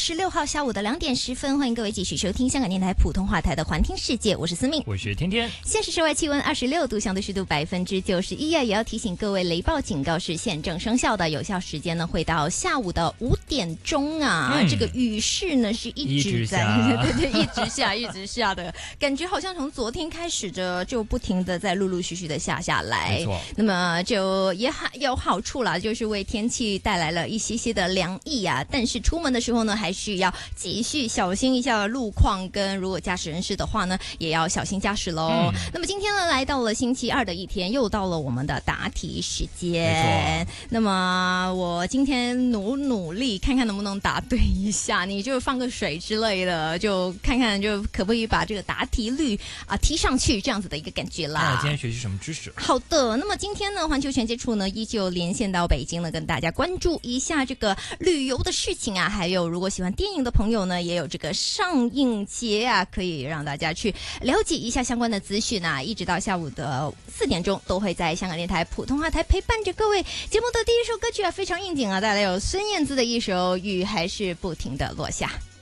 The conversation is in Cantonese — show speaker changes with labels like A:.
A: 16号下午的2点10分，欢迎各位继续收听香港电台普通话台的环听世界，我是思敏，
B: 我是天天。
A: 现时室外气温26度，相对湿度91%，也要提醒各位，雷暴警告是现正生效的，有效时间呢会到下午的5点钟啊。这个雨势呢是一直在，对，一直下的感觉，好像从昨天开始就不停的在陆陆续续的下来。
B: 没错，
A: 那么就也有好处啦，就是为天气带来了一些的凉意啊。但是出门的时候呢，还是要继续小心一下路况，跟如果驾驶人士的话呢，也要小心驾驶咯。那么今天呢，来到了星期二的一天，又到了我们的答题时间。那么我今天努力看看能不能答对一下，你就放个水之类的，就看看就可不可以把这个答题率提上去，这样子的一个感觉啦。
B: 那今天学习什么知识？
A: 好的，那么今天呢，环球全接触呢依旧连线到北京呢，跟大家关注一下这个旅游的事情啊，还有如果喜欢电影的朋友呢，也有这个上映节啊，可以让大家去了解一下相关的资讯啊，一直到下午的4点钟，都会在香港电台普通话台陪伴着各位。节目的第一首歌曲啊，非常应景啊，带来有孙燕姿的一首《雨还是不停的落下》。